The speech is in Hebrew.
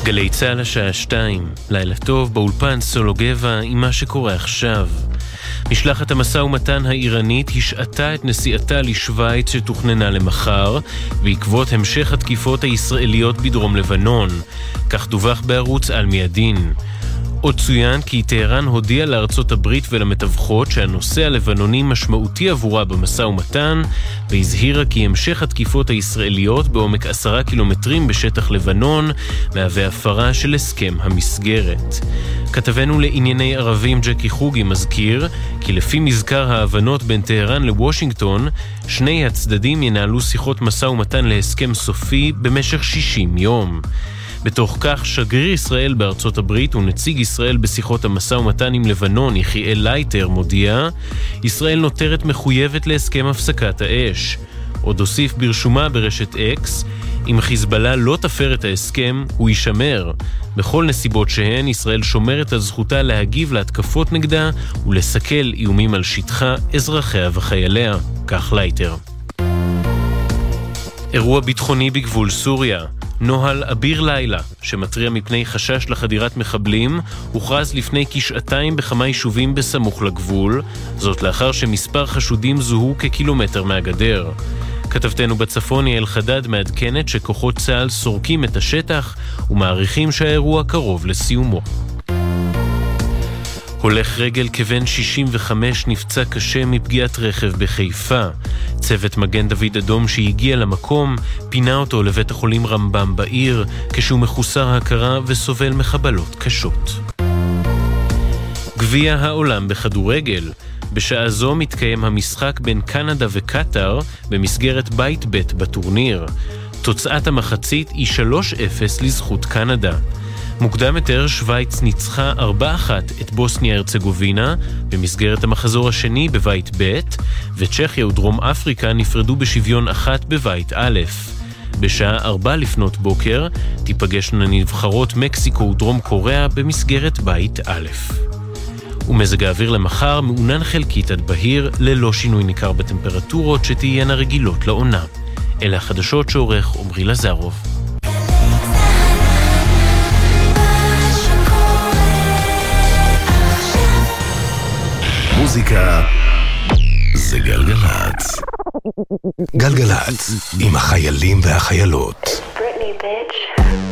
גלי צהל השעה 2, לילה טוב, באולפן סולוגבה עם מה שקורה עכשיו. משלחת המשא ומתן האיראנית השעתה את נסיעתה לשוויץ שתוכננה למחר, בעקבות המשך התקיפות הישראליות בדרום לבנון. כך דווח בערוץ על מידין. עוד צוין כי טהרן הודיעה לארצות הברית ולמתווכות שהנושא הלבנוני משמעותי עבורה במשא ומתן, והזהירה כי המשך התקיפות הישראליות בעומק 10 קילומטרים בשטח לבנון מהווה הפרה של הסכם המסגרת. כתבנו לענייני ערבים ג'קי חוגי מזכיר כי לפי מזכר ההבנות בין טהרן לוושינגטון, שני הצדדים ינהלו שיחות משא ומתן להסכם סופי במשך 60 יום. בתוך כך, שגריר ישראל בארצות הברית ונציג ישראל בשיחות המשא ומתן עם לבנון, יחיאל לייטר, מודיע, ישראל נותרת מחויבת להסכם הפסקת האש. עוד הוסיף ברשומה ברשת אקס, אם חיזבאללה לא תפר את ההסכם, הוא יישמר. בכל נסיבות שהן, ישראל שומרת על זכותה להגיב להתקפות נגדה ולסכל איומים על שטחה, אזרחיה וחייליה. כך לייטר. אירוע ביטחוני בגבול סוריה. נוהל אביר לילה, שמטריע מפני חשש לחדירת מחבלים, הוכרז לפני כשעתיים בכמה יישובים בסמוך לגבול, זאת לאחר שמספר חשודים זוהו כקילומטר מהגדר. כתבתנו בצפון יעל חדד מעדכנת שכוחות צה"ל סורקים את השטח ומעריכים שהאירוע קרוב לסיומו. הולך רגל כבן 65 נפצע קשה מפגיעת רכב בחיפה. צוות מגן דוד אדום שהגיע למקום פינה אותו לבית החולים רמב"ם בעיר, כשהוא מחוסר הכרה וסובל מחבלות קשות. גביע העולם בכדורגל. בשעה זו מתקיים המשחק בין קנדה וקטר במסגרת בית ב' בטורניר. תוצאת המחצית היא 3-0 לזכות קנדה. מוקדם יותר שוויץ ניצחה 4-1 את בוסניה הרצגובינה במסגרת המחזור השני בבית ב', וצ'כיה ודרום אפריקה נפרדו בשוויון 1 בבית א'. בשעה 4 לפנות בוקר תיפגשנה נבחרות מקסיקו ודרום קוריאה במסגרת בית א'. ומזג האוויר למחר מעונן חלקית עד בהיר ללא שינוי ניכר בטמפרטורות שתהיינה רגילות לעונה. אלה החדשות שעורך עומרי לזרוב. מוזיקה זה גלגלצ. גלגלצ עם החיילים והחיילות.